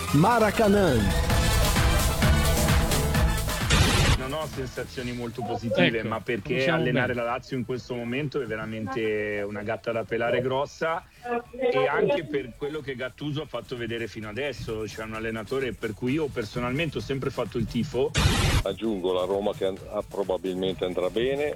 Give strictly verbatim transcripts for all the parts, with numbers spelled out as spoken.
Maracanã. Non ho sensazioni molto positive, ecco, ma perché allenare bene la Lazio in questo momento è veramente una gatta da pelare grossa, e anche per quello che Gattuso ha fatto vedere fino adesso. C'è un allenatore per cui io personalmente ho sempre fatto il tifo. Aggiungo la Roma che and- probabilmente andrà bene,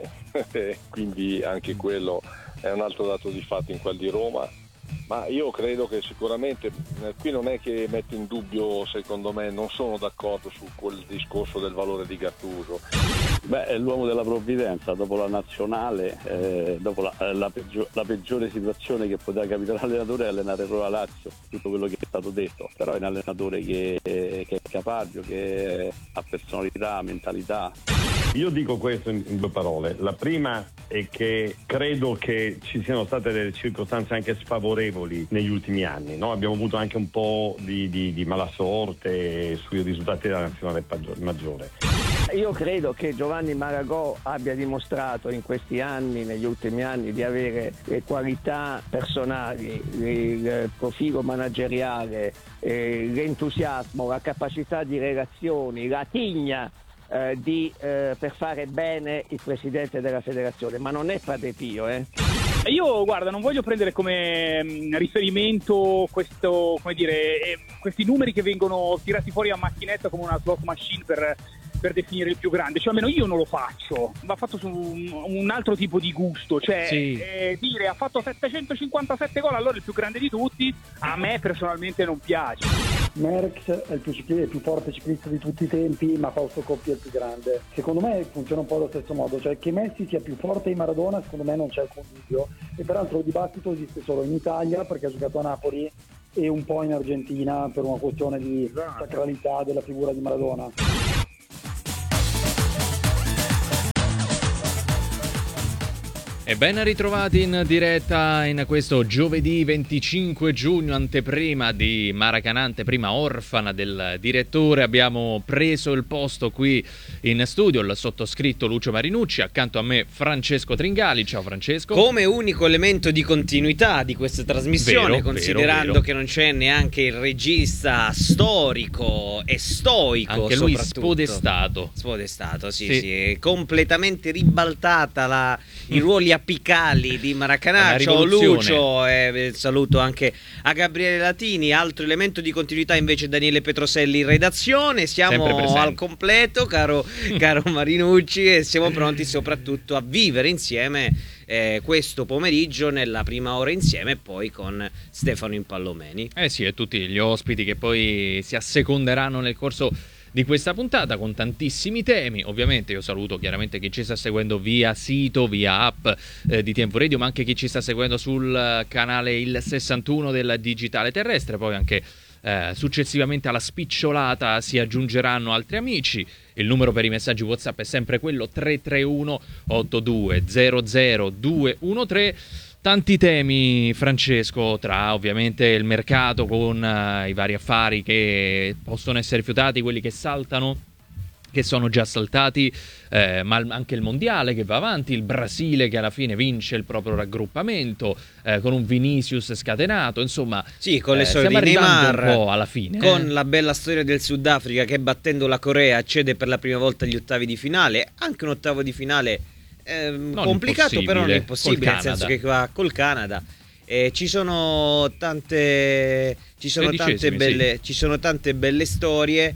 quindi anche quello è un altro dato di fatto in quel di Roma. Ma io credo che sicuramente, eh, qui non è che metto in dubbio, secondo me, non sono d'accordo su quel discorso del valore di Gattuso. Beh, è l'uomo della provvidenza, dopo la nazionale, eh, dopo la, eh, la, peggio, la peggiore situazione che poteva capitare all'allenatore è allenare proprio la Lazio, tutto quello che è stato detto, però è un allenatore che, che è capace, che ha personalità, mentalità. Io dico questo in, in due parole. La prima è che credo che ci siano state delle circostanze anche sfavorevoli negli ultimi anni, no? Abbiamo avuto anche un po' di, di, di malasorte sui risultati della nazionale maggiore. Io credo che Giovanni Maragò abbia dimostrato in questi anni, negli ultimi anni, di avere le qualità personali, il profilo manageriale, l'entusiasmo, la capacità di relazioni, la tigna eh, di, eh, per fare bene il presidente della federazione, ma non è Padre Pio, eh. Io, guarda, non voglio prendere come mh, riferimento questo, come dire, eh, questi numeri che vengono tirati fuori a macchinetta come una slot machine per, per definire il più grande, cioè almeno io non lo faccio, va fatto su un, un altro tipo di gusto, cioè sì. eh, dire ha fatto settecentocinquantasette gol, allora il più grande di tutti, a me personalmente non piace. Merckx è il più, cicli- il più forte ciclista di tutti i tempi, ma Fausto Coppi è il più grande. Secondo me funziona un po' allo stesso modo, cioè che Messi sia più forte di Maradona secondo me non c'è alcun dubbio, e peraltro il dibattito esiste solo in Italia perché ha giocato a Napoli e un po' in Argentina per una questione di sacralità della figura di Maradona. E ben ritrovati in diretta in questo giovedì venticinque giugno, anteprima di Maracanã, anteprima orfana del direttore. Abbiamo preso il posto qui in studio il sottoscritto Lucio Marinucci, accanto a me Francesco Tringali. Ciao Francesco. Come unico elemento di continuità di questa trasmissione, vero, considerando vero, vero. che non c'è neanche il regista storico e stoico, anche lui spodestato. Spodestato, sì, sì, sì, è completamente ribaltata la, i ruoli apicali di Maracanã. Ciao Lucio, e saluto anche a Gabriele Latini. Altro elemento di continuità invece Daniele Petroselli in redazione. Siamo al completo, caro, caro Marinucci, e siamo pronti soprattutto a vivere insieme eh, questo pomeriggio nella prima ora insieme, e poi con Stefano Impallomeni. Eh sì, e tutti gli ospiti che poi si asseconderanno nel corso di questa puntata, con tantissimi temi. Ovviamente io saluto chiaramente chi ci sta seguendo via sito, via app eh, di Tempo Radio, ma anche chi ci sta seguendo sul canale il sessantuno del Digitale Terrestre. Poi anche eh, successivamente alla spicciolata si aggiungeranno altri amici. Il numero per i messaggi WhatsApp è sempre quello tre tre uno otto due zero zero due uno tre. Tanti temi, Francesco, tra ovviamente il mercato con uh, i vari affari che possono essere rifiutati, quelli che saltano, che sono già saltati, eh, ma anche il mondiale che va avanti, il Brasile che alla fine vince il proprio raggruppamento, eh, con un Vinicius scatenato, insomma, sì, con le eh, storie stiamo di Neymar, un po' alla fine, con eh. la bella storia del Sudafrica che battendo la Corea accede per la prima volta agli ottavi di finale, anche un ottavo di finale Eh, complicato, però non impossibile, nel senso che va col Canada. Eh, ci sono tante ci sono tante belle sì. ci sono tante belle storie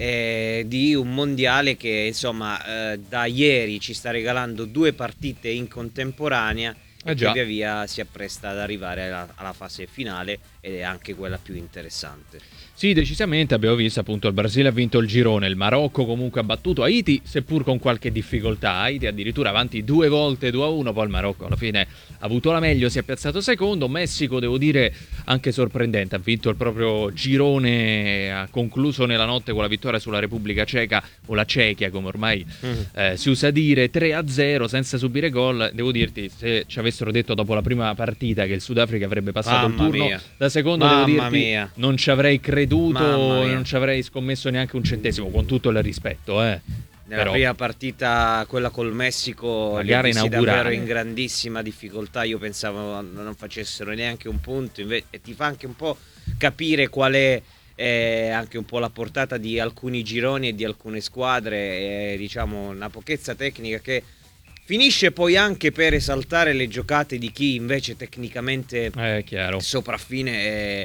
eh, di un mondiale che insomma eh, da ieri ci sta regalando due partite in contemporanea e eh che via via si appresta ad arrivare alla, alla fase finale, ed è anche quella più interessante. Sì, decisamente. Abbiamo visto appunto il Brasile ha vinto il girone, il Marocco comunque ha battuto Haiti, seppur con qualche difficoltà. Haiti addirittura avanti due volte due a uno, poi il Marocco alla fine ha avuto la meglio, si è piazzato secondo. Messico, devo dire, anche sorprendente, ha vinto il proprio girone, ha concluso nella notte con la vittoria sulla Repubblica Ceca, o la Cechia come ormai mm. eh, si usa dire, tre a zero senza subire gol. Devo dirti, se ci avessero detto dopo la prima partita che il Sudafrica avrebbe passato Mamma il turno, mia. da secondo Mamma devo dirti mia. non ci avrei creduto, non ci avrei scommesso neanche un centesimo, con tutto il rispetto, eh. Nella Però, prima partita, quella col Messico, la gara inaugurale, davvero in grandissima difficoltà. Io pensavo non facessero neanche un punto, invece, e ti fa anche un po' capire qual è e anche un po' la portata di alcuni gironi e di alcune squadre, e diciamo una pochezza tecnica che finisce poi anche per esaltare le giocate di chi invece tecnicamente è chiaro. sopraffine è,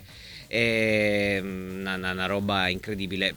è una, una roba incredibile.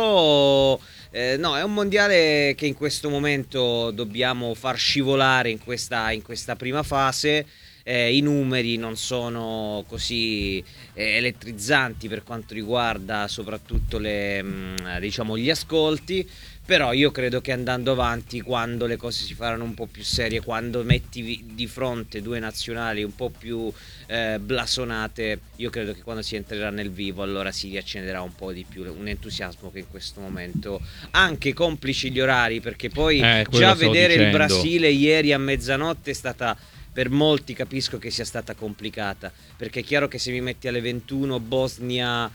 Però eh, no, è un mondiale che in questo momento dobbiamo far scivolare in questa, in questa prima fase. Eh, I numeri non sono così eh, elettrizzanti per quanto riguarda soprattutto le, mh, diciamo, gli ascolti, però io credo che andando avanti, quando le cose si faranno un po' più serie, quando metti di fronte due nazionali un po' più eh, blasonate, io credo che quando si entrerà nel vivo allora si riaccenderà un po' di più un entusiasmo che in questo momento, anche complici gli orari, perché poi eh, già vedere dicendo. il Brasile ieri a mezzanotte è stata, per molti capisco che sia stata complicata, perché è chiaro che se mi metti alle ventuno Bosnia,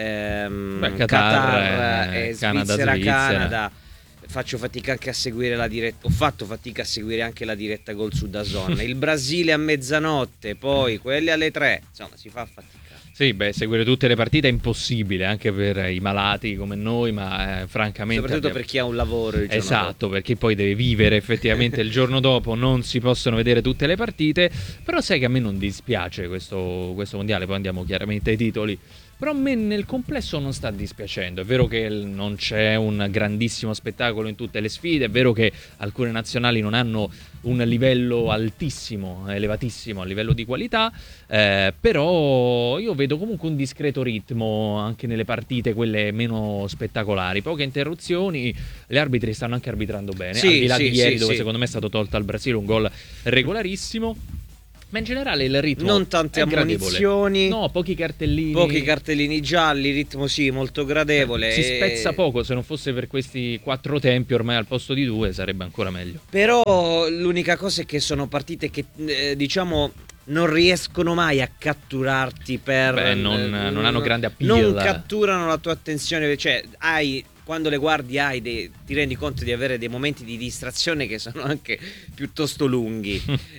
ehm, Beh, Qatar, Qatar eh, e Canada, Svizzera, Svizzera. Canada, faccio fatica anche a seguire la diretta, ho fatto fatica a seguire anche la diretta Gol su D A Z N. Il Brasile a mezzanotte, poi quelle alle tre, insomma si fa fatica. Sì, beh, seguire tutte le partite è impossibile anche per i malati come noi, ma eh, francamente soprattutto abbiamo... per chi ha un lavoro il giorno esatto, dopo. perché poi deve vivere effettivamente il giorno dopo, non si possono vedere tutte le partite, però sai che a me non dispiace questo, questo mondiale, poi andiamo chiaramente ai titoli. Però a me nel complesso non sta dispiacendo. È vero che non c'è un grandissimo spettacolo in tutte le sfide, è vero che alcune nazionali non hanno un livello altissimo, elevatissimo a livello di qualità, eh, però io vedo comunque un discreto ritmo anche nelle partite, quelle meno spettacolari, poche interruzioni, gli arbitri stanno anche arbitrando bene, sì, al di là sì, di ieri sì, dove sì. secondo me è stato tolto al Brasile un gol regolarissimo. Ma in generale il ritmo non tante è ammonizioni, gradevole. No, pochi cartellini. Pochi cartellini gialli, ritmo sì, molto gradevole. Si spezza poco, se non fosse per questi quattro tempi ormai al posto di due sarebbe ancora meglio. Però l'unica cosa è che sono partite che eh, diciamo non riescono mai a catturarti per Beh, non, eh, non hanno grande appeal. Non catturano la tua attenzione, cioè hai quando le guardi hai dei, ti rendi conto di avere dei momenti di distrazione che sono anche piuttosto lunghi.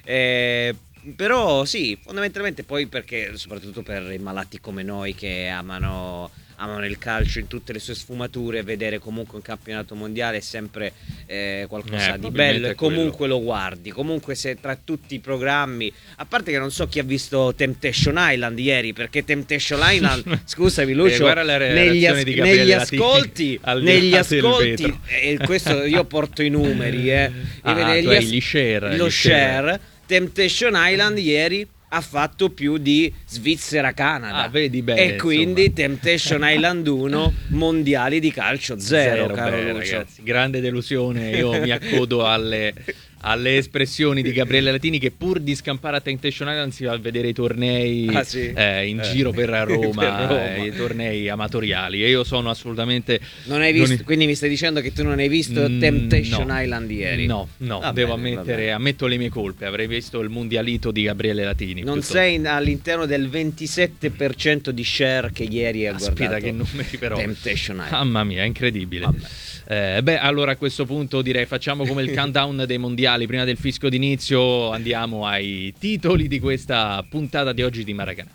eh, Però sì, fondamentalmente poi perché soprattutto per i malati come noi che amano, amano il calcio in tutte le sue sfumature, vedere comunque un campionato mondiale è sempre eh, qualcosa Eh, di bello, e comunque quello. lo guardi. Comunque se tra tutti i programmi, a parte che non so chi ha visto Temptation Island ieri, perché Temptation Island, scusami Lucio, eh, guarda la re- negli, reazione as- di Gabriele negli Latini ascolti, al di negli là del ascolti vetro. e questo io porto i numeri, eh, Ah, vedere tu gli hai as- gli share, lo gli share. share. Temptation Island ieri ha fatto più di Svizzera-Canada. Ah, vedi bene, e quindi insomma. Temptation Island uno, mondiali di calcio zero, Zero, caro beh, Lucio. ragazzi, grande delusione. Io mi accodo alle, alle espressioni di Gabriele Latini, che pur di scampare a Temptation Island si va a vedere i tornei Ah, sì? eh, in Eh. giro per Roma, Per Roma. eh, i tornei amatoriali, e io sono assolutamente Non hai visto, non- quindi mi stai dicendo che tu non hai visto Mm, Temptation no. Island ieri? No, no, Va devo bene, va ammettere, bene. ammetto le mie colpe. Avrei visto il mondialito di Gabriele Latini. Non piuttosto. sei in- all'interno del ventisette per cento di share che ieri ha Aspetta, guardato che numeri però. Temptation Island. Mamma mia, è incredibile. Vabbè. Eh, beh, allora a questo punto direi facciamo come il countdown dei mondiali. Prima del fischio d'inizio andiamo ai titoli di questa puntata di oggi di Maracanã.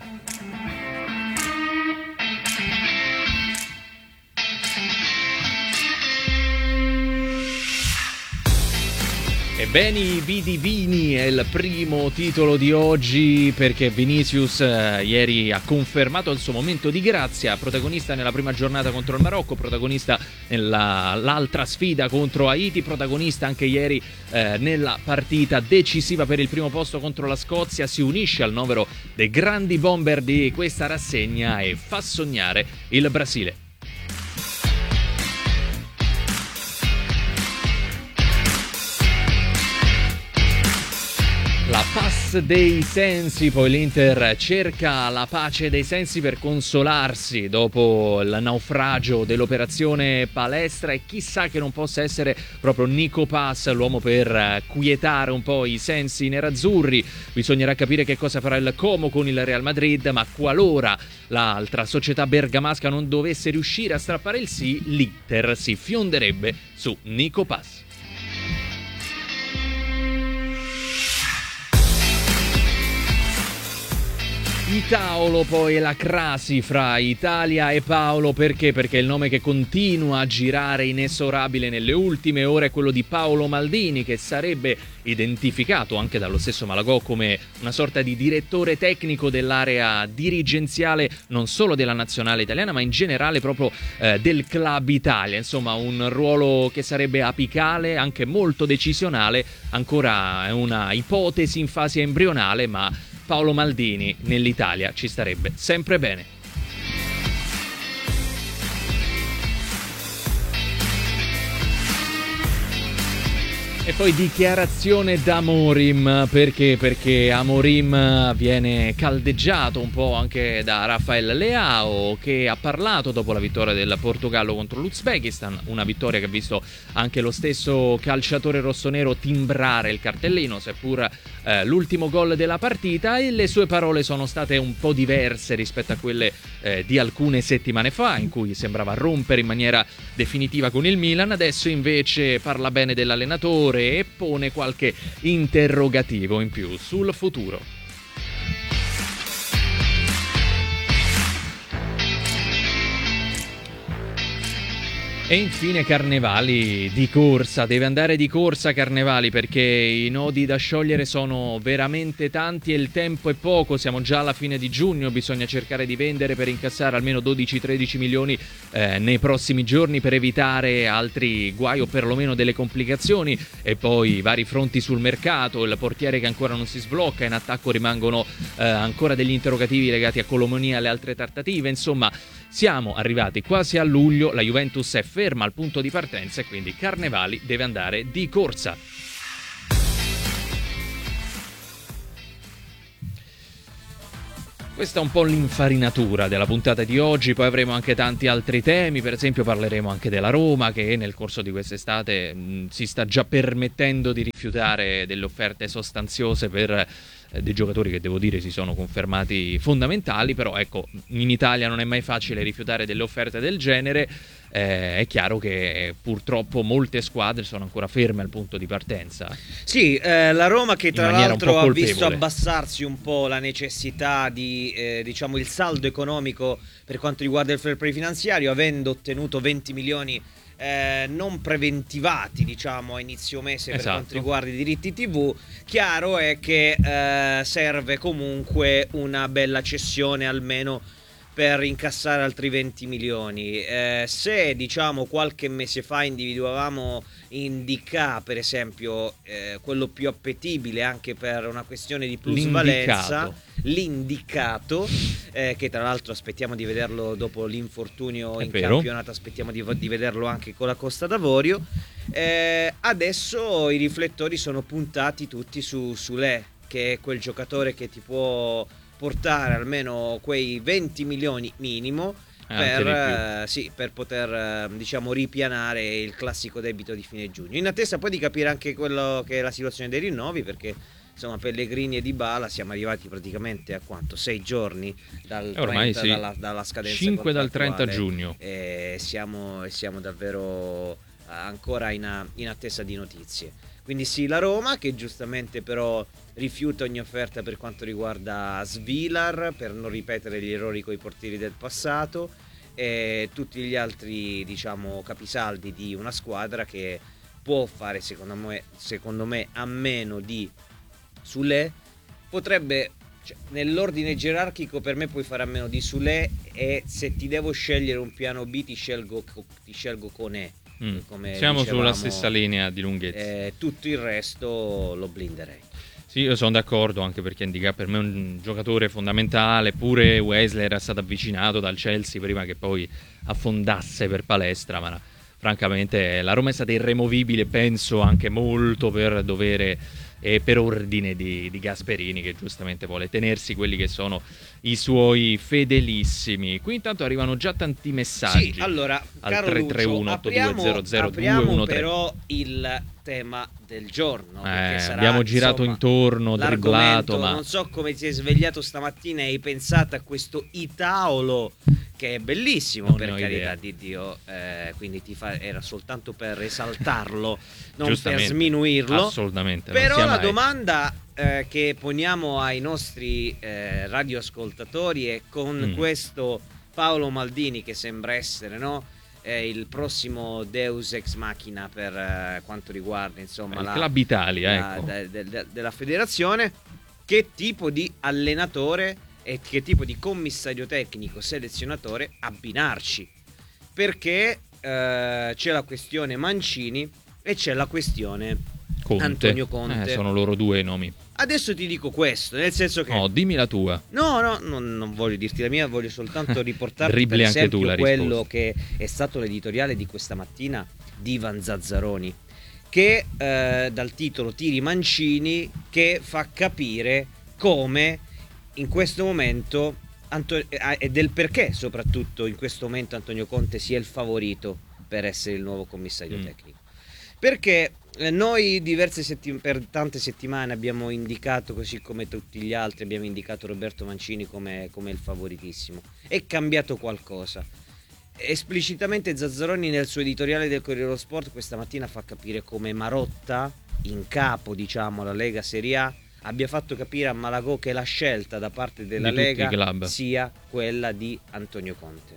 E Beni Vidi Vini è il primo titolo di oggi, perché Vinicius eh, ieri ha confermato il suo momento di grazia, protagonista nella prima giornata contro il Marocco, protagonista nell'altra sfida contro Haiti, protagonista anche ieri eh, nella partita decisiva per il primo posto contro la Scozia. Si unisce al novero dei grandi bomber di questa rassegna e fa sognare il Brasile. La paz dei sensi, poi l'Inter cerca la pace dei sensi per consolarsi dopo il naufragio dell'operazione palestra, e chissà che non possa essere proprio Nico Paz l'uomo per quietare un po' i sensi nerazzurri. Bisognerà capire che cosa farà il Como con il Real Madrid, ma qualora l'altra società bergamasca non dovesse riuscire a strappare il sì, l'Inter si fionderebbe su Nico Paz. Itaolo, poi la crasi fra Italia e Paolo, perché? Perché il nome che continua a girare inesorabile nelle ultime ore è quello di Paolo Maldini, che sarebbe identificato anche dallo stesso Malagò come una sorta di direttore tecnico dell'area dirigenziale non solo della nazionale italiana ma in generale proprio eh, del Club Italia, insomma un ruolo che sarebbe apicale, anche molto decisionale, ancora è una ipotesi in fase embrionale, ma Paolo Maldini nell'Italia ci starebbe sempre bene. E poi dichiarazione da Amorim, perché? Perché Amorim viene caldeggiato un po' anche da Rafael Leao, che ha parlato dopo la vittoria del Portogallo contro l'Uzbekistan, una vittoria che ha visto anche lo stesso calciatore rossonero timbrare il cartellino, seppur eh, l'ultimo gol della partita, e le sue parole sono state un po' diverse rispetto a quelle eh, di alcune settimane fa, in cui sembrava rompere in maniera definitiva con il Milan. Adesso invece parla bene dell'allenatore e pone qualche interrogativo in più sul futuro. E infine Carnevali di corsa, deve andare di corsa Carnevali, perché i nodi da sciogliere sono veramente tanti e il tempo è poco, siamo già alla fine di giugno, bisogna cercare di vendere per incassare almeno dodici tredici milioni eh, nei prossimi giorni per evitare altri guai o perlomeno delle complicazioni, e poi i vari fronti sul mercato, il portiere che ancora non si sblocca, in attacco rimangono eh, ancora degli interrogativi legati a Colomoni e alle altre trattative, insomma siamo arrivati quasi a luglio, la Juventus è ferma al punto di partenza e quindi Carnevali deve andare di corsa. Questa è un po' l'infarinatura della puntata di oggi, poi avremo anche tanti altri temi, per esempio parleremo anche della Roma che nel corso di quest'estate mh, si sta già permettendo di rifiutare delle offerte sostanziose per eh, dei giocatori che devo dire si sono confermati fondamentali, però ecco, in Italia non è mai facile rifiutare delle offerte del genere. Eh, è chiaro che purtroppo molte squadre sono ancora ferme al punto di partenza. Sì, eh, la Roma che tra l'altro ha visto abbassarsi un po' la necessità di, eh, diciamo, il saldo economico per quanto riguarda il fair play finanziario, avendo ottenuto venti milioni eh, non preventivati, diciamo, a inizio mese, esatto, per quanto riguarda i diritti tivù. Chiaro è che eh, serve comunque una bella cessione almeno per incassare altri venti milioni. Eh, se diciamo qualche mese fa individuavamo Indica, per esempio, eh, quello più appetibile anche per una questione di plusvalenza, l'indicato, l'indicato eh, che tra l'altro aspettiamo di vederlo dopo l'infortunio È in vero. campionato, aspettiamo di, di vederlo anche con la Costa d'Avorio. Eh, adesso i riflettori sono puntati tutti su Soulé, che è quel giocatore che ti può portare almeno quei venti milioni minimo per, eh, sì, per poter eh, diciamo ripianare il classico debito di fine giugno, in attesa poi di capire anche quello che è la situazione dei rinnovi, perché insomma Pellegrini e Dybala siamo arrivati praticamente a quanto? sei giorni dal ormai trenta, sì. dalla, dalla scadenza cinque dal trenta giugno e siamo, siamo davvero ancora in, in attesa di notizie. Quindi sì, la Roma che giustamente però rifiuta ogni offerta per quanto riguarda Svilar, per non ripetere gli errori coi portieri del passato, e tutti gli altri, diciamo, capisaldi di una squadra che può fare secondo me, secondo me a meno di Soulé. Potrebbe, cioè, nell'ordine gerarchico per me puoi fare a meno di Soulé, e se ti devo scegliere un piano B ti scelgo, ti scelgo Koné. Mm. Siamo dicevamo, sulla stessa linea di lunghezza. Eh, tutto il resto lo blinderei. Sì, io sono d'accordo, anche perché Indica per me è un giocatore fondamentale. Pure Wesley era stato avvicinato dal Chelsea prima che poi affondasse per palestra, ma francamente la Roma è stata irremovibile, penso anche molto per dovere e per ordine di, di Gasperini, che giustamente vuole tenersi quelli che sono i suoi fedelissimi. Qui intanto arrivano già tanti messaggi. Sì, allora, al tre tre uno otto due zero zero due uno tre. Però il tema del giorno, eh, sarà, abbiamo girato insomma, intorno, dribblato, ma non so come ti sei svegliato stamattina e hai pensato a questo Itaolo che è bellissimo, non per carità idea. di Dio, eh, quindi ti fa, era soltanto per esaltarlo, non per sminuirlo. Assolutamente. Però la mai. domanda eh, che poniamo ai nostri eh, radioascoltatori è: con mm. questo Paolo Maldini, che sembra essere, no, eh, il prossimo Deus ex machina per eh, quanto riguarda, insomma, il la, Club Italia, la, ecco. de, de, de, della federazione, che tipo di allenatore e che tipo di commissario tecnico selezionatore abbinarci, perché eh, c'è la questione Mancini e c'è la questione Conte. Antonio Conte. Eh, sono loro due i nomi. Adesso ti dico questo, nel senso che no, dimmi la tua. No, no, non, non voglio dirti la mia, voglio soltanto riportarti Dribbli per anche esempio tu la quello risposta. che è stato l'editoriale di questa mattina di Ivan Zazzaroni, che eh, dal titolo Tiri Mancini, che fa capire come in questo momento Anto- e del perché soprattutto in questo momento Antonio Conte sia il favorito per essere il nuovo commissario mm. tecnico, perché eh, noi diverse settim- per tante settimane abbiamo indicato, così come tutti gli altri abbiamo indicato Roberto Mancini come, come il favoritissimo. È cambiato qualcosa. Esplicitamente Zazzaroni nel suo editoriale del Corriere dello Sport questa mattina fa capire come Marotta, in capo diciamo alla Lega Serie A, abbia fatto capire a Malagò che la scelta da parte della di Lega sia quella di Antonio Conte.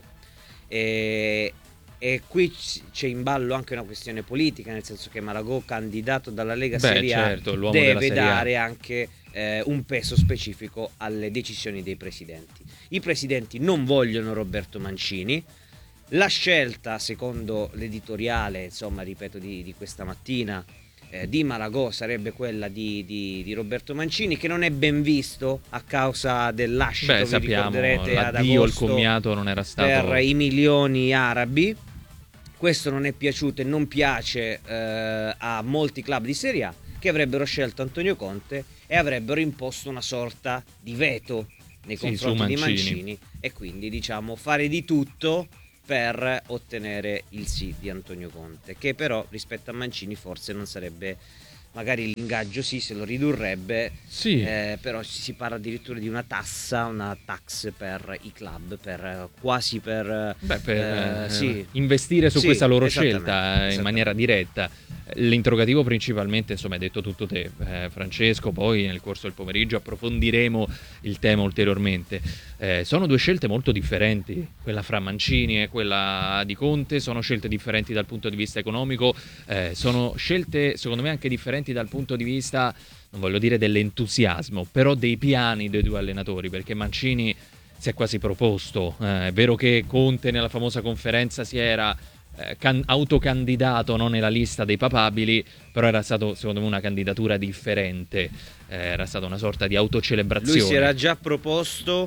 E, e qui c'è in ballo anche una questione politica, nel senso che Malagò, candidato dalla Lega Beh, Serie A, certo, l'uomo deve della Serie A. dare anche eh, un peso specifico alle decisioni dei presidenti. I presidenti non vogliono Roberto Mancini. La scelta, secondo l'editoriale, insomma, ripeto, di, di questa mattina, eh, di Malagò sarebbe quella di, di, di Roberto Mancini, che non è ben visto a causa del lascito, Beh, vi sappiamo, ricorderete, ad l'addio, il agosto commiato non era stato per i milioni arabi. Questo non è piaciuto e non piace eh, a molti club di Serie A, che avrebbero scelto Antonio Conte e avrebbero imposto una sorta di veto nei sì, confronti di Mancini. Mancini, e quindi diciamo fare di tutto per ottenere il sì di Antonio Conte, che però rispetto a Mancini forse non sarebbe, magari l'ingaggio sì, se lo ridurrebbe, sì. eh, però si parla addirittura di una tassa, una tax per i club, per quasi per, Beh, per eh, eh, sì. investire su Sì, questa loro esattamente, scelta in esattamente. maniera diretta. L'interrogativo principalmente, insomma, hai detto tutto te, eh, Francesco, poi nel corso del pomeriggio approfondiremo il tema ulteriormente. Eh, sono due scelte molto differenti, quella fra Mancini e quella di Conte, sono scelte differenti dal punto di vista economico, eh, sono scelte secondo me anche differenti dal punto di vista, non voglio dire dell'entusiasmo, però dei piani dei due allenatori, perché Mancini si è quasi proposto, eh, è vero che Conte nella famosa conferenza si era eh, can- autocandidato, non nella lista dei papabili, però era stato secondo me una candidatura differente, eh, era stata una sorta di autocelebrazione. Lui si era già proposto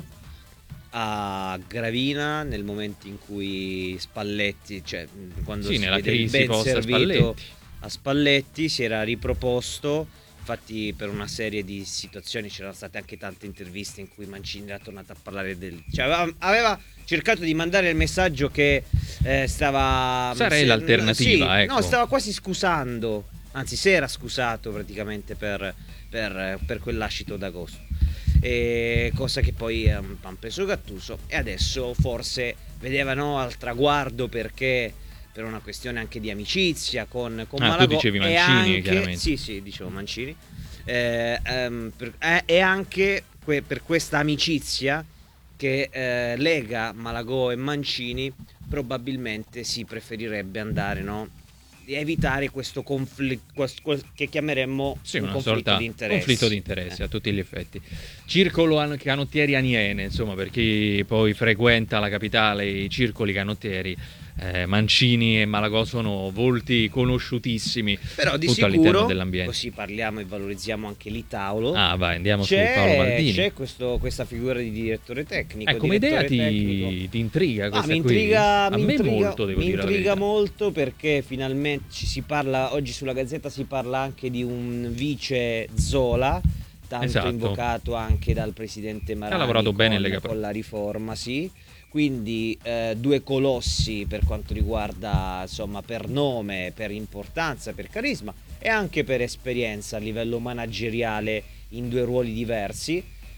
a Gravina nel momento in cui Spalletti, cioè quando sì, si nella vede il crisi ben post servito Spalletti. a Spalletti, si era riproposto. Infatti per una serie di situazioni c'erano state anche tante interviste in cui Mancini era tornato a parlare del, cioè aveva, aveva cercato di mandare il messaggio che eh, stava sarei se, l'alternativa, sì, ecco. no, stava quasi scusando, anzi si era scusato praticamente per, per, per quel lascito d'agosto, e cosa che poi ha preso Gattuso, e adesso forse vedevano al traguardo, perché per una questione anche di amicizia con, con ah, Malagò, tu dicevi Mancini, e anche, chiaramente. sì sì dicevo Mancini, eh, ehm, per, eh, e anche que, per questa amicizia che eh, lega Malagò e Mancini, probabilmente si preferirebbe andare, no, di evitare questo conflitto che chiameremmo sì, un una conflitto sorta di interessi. conflitto di interessi eh. a tutti gli effetti. Circolo an- canottieri aniene, insomma, per chi poi frequenta la capitale, i circoli canottieri, eh, Mancini e Malagò sono volti conosciutississimi, però di tutto all'interno sicuro, dell'ambiente. così parliamo e valorizziamo anche l'Itaolo. Ah, vai, andiamo c'è, su Paolo Maldini. C'è questo, questa figura di direttore tecnico. Eh, come idea ti, tecnico. ti intriga Ah, questa mi qui? intriga, A mi me intriga, molto, devo mi dire la intriga verità. molto, perché finalmente ci si parla, oggi sulla Gazzetta si parla anche di un vice Zola, tanto Esatto. invocato anche dal presidente Marani. Ha lavorato con, bene in Lega Pro. con la riforma, sì. Quindi eh, due colossi per quanto riguarda, insomma, per nome, per importanza, per carisma e anche per esperienza a livello manageriale in due ruoli diversi.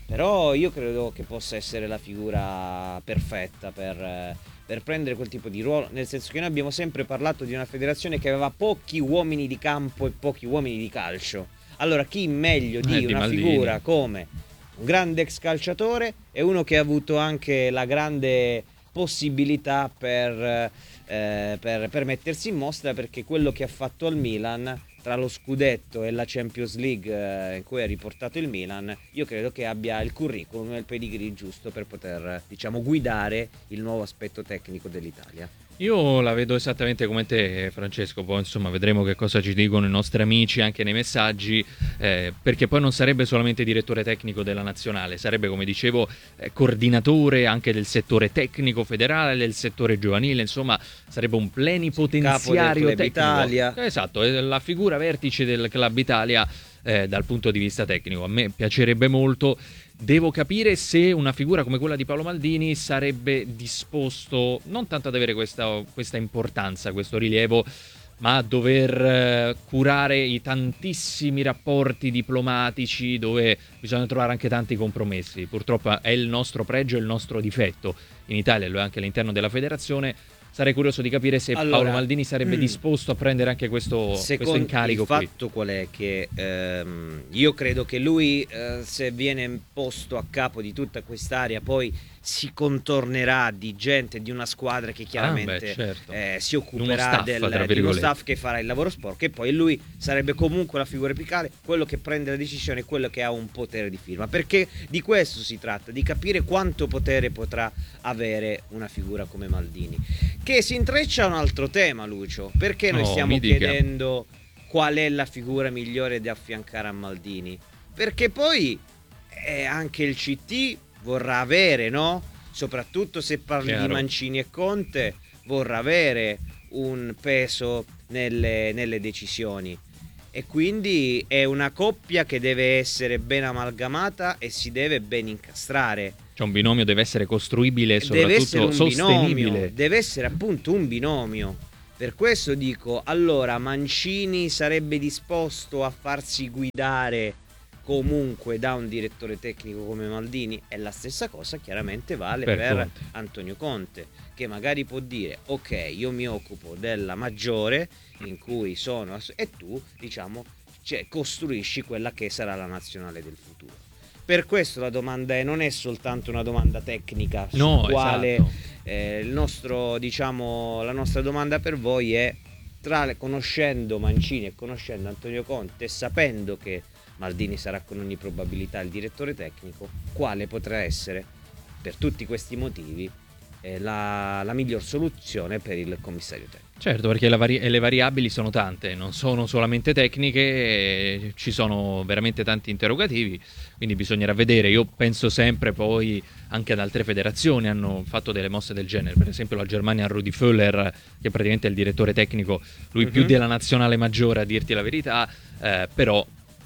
però io credo che possa essere la figura perfetta per, per prendere quel tipo di ruolo, nel senso che noi abbiamo sempre parlato di una federazione che aveva pochi uomini di campo e pochi uomini di calcio. Allora chi meglio di, eh, di una Maldini. Figura come un grande ex calciatore e uno che ha avuto anche la grande possibilità per, eh, per, per mettersi in mostra, perché quello che ha fatto al Milan, tra lo scudetto e la Champions League eh, in cui ha riportato il Milan, io credo che abbia il curriculum e il pedigree giusto per poter, diciamo, guidare il nuovo aspetto tecnico dell'Italia. Io la vedo esattamente come te, Francesco, poi insomma vedremo che cosa ci dicono i nostri amici anche nei messaggi, eh, perché poi non sarebbe solamente direttore tecnico della nazionale, sarebbe, come dicevo, eh, coordinatore anche del settore tecnico federale, del settore giovanile, insomma sarebbe un plenipotenziario tecnico. Italia. Esatto, è la figura vertice del Club Italia eh, dal punto di vista tecnico. A me piacerebbe molto. Devo capire se una figura come quella di Paolo Maldini sarebbe disposto non tanto ad avere questa, questa importanza, questo rilievo, ma a dover eh, curare i tantissimi rapporti diplomatici dove bisogna trovare anche tanti compromessi. Purtroppo è il nostro pregio e il nostro difetto in Italia, lo è anche all'interno della federazione. Sarei curioso di capire se allora, Paolo Maldini sarebbe mh, disposto a prendere anche questo, questo incarico. Il fatto qui. Qual è? Che ehm, io credo che lui, eh, se viene posto a capo di tutta quest'area, poi si contornerà di gente, di una squadra che chiaramente ah, beh, certo. eh, si occuperà staff, del, di uno staff che farà il lavoro sporco, e poi lui sarebbe comunque la figura apicale, quello che prende la decisione, quello che ha un potere di firma, perché di questo si tratta, di capire quanto potere potrà avere una figura come Maldini, che si intreccia a un altro tema, Lucio, perché noi oh, stiamo chiedendo qual è la figura migliore da affiancare a Maldini, perché poi eh, anche il C T vorrà avere, no? Soprattutto se parli Chiaro. di Mancini e Conte, vorrà avere un peso nelle, nelle decisioni, e quindi è una coppia che deve essere ben amalgamata e si deve ben incastrare. Cioè un binomio deve essere costruibile e soprattutto deve essere un sostenibile. Binomio, deve essere appunto un binomio. Per questo dico, allora Mancini sarebbe disposto a farsi guidare comunque da un direttore tecnico come Maldini, e la stessa cosa chiaramente vale per, per Antonio Conte, che magari può dire ok, io mi occupo della maggiore in cui sono, e tu diciamo cioè, costruisci quella che sarà la nazionale del futuro. Per questo la domanda è, non è soltanto una domanda tecnica, no, su quale esatto. eh, il nostro, diciamo, la nostra domanda per voi è, tra conoscendo Mancini e conoscendo Antonio Conte e sapendo che Maldini sarà con ogni probabilità il direttore tecnico, quale potrà essere, per tutti questi motivi, eh, la, la miglior soluzione per il commissario tecnico. Certo, perché le, vari- le variabili sono tante, non sono solamente tecniche, eh, ci sono veramente tanti interrogativi, quindi bisognerà vedere. Io penso sempre, poi anche ad altre federazioni hanno fatto delle mosse del genere, per esempio la Germania ha Rudi Völler, che praticamente è il direttore tecnico, lui uh-huh. più della nazionale maggiore, a dirti la verità, eh, però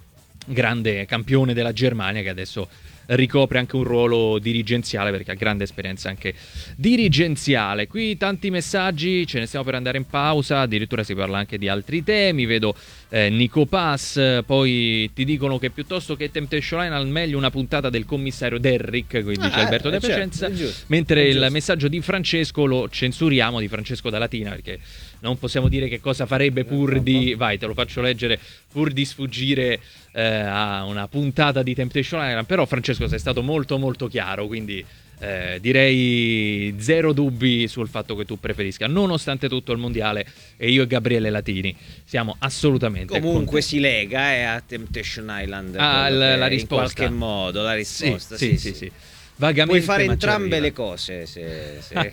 grande campione della Germania, che adesso ricopre anche un ruolo dirigenziale, perché ha grande esperienza anche dirigenziale. Qui tanti messaggi, ce ne stiamo per andare in pausa, addirittura si parla anche di altri temi. Vedo eh, Nico Pass, poi ti dicono che piuttosto che Temptation Island meglio una puntata del commissario Derrick, quindi dice ah, Alberto eh, De Piacenza, certo, mentre il messaggio di Francesco lo censuriamo, di Francesco da Latina, perché non possiamo dire che cosa farebbe pur di, vai te lo faccio leggere, pur di sfuggire eh, a una puntata di Temptation Island. Però Francesco sei stato molto molto chiaro, quindi eh, direi zero dubbi sul fatto che tu preferisca nonostante tutto il mondiale, e io e Gabriele Latini siamo assolutamente comunque contenti. Si lega eh, a Temptation Island ah, la, la risposta in qualche modo la risposta sì sì sì, sì, sì. Vagamente, puoi fare entrambe le cose se, se...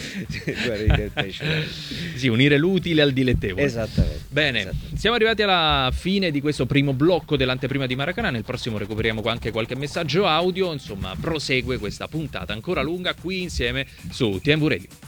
sì, unire l'utile al dilettevole. Esattamente. Bene, esattamente. Siamo arrivati alla fine di questo primo blocco dell'anteprima di Maracanã. Nel prossimo recuperiamo anche qualche messaggio audio. Insomma, prosegue questa puntata ancora lunga qui insieme su T M V Radio.